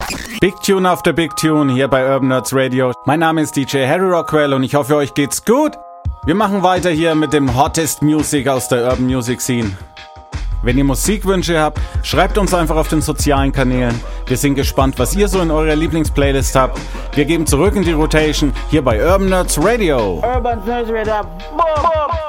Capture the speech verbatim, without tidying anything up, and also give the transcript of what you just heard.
Big Tune after Big Tune hier bei Urban Nerds Radio. Mein Name ist D J Harry Rockwell und ich hoffe, euch geht's gut. Wir machen weiter hier mit dem Hottest Music aus der Urban Music Scene. Wenn ihr Musikwünsche habt, schreibt uns einfach auf den sozialen Kanälen. Wir sind gespannt, was ihr so in eurer Lieblingsplaylist habt. Wir geben zurück in die Rotation hier bei Urban Nerds Radio. Urban Nerds Radio. Boom, boom.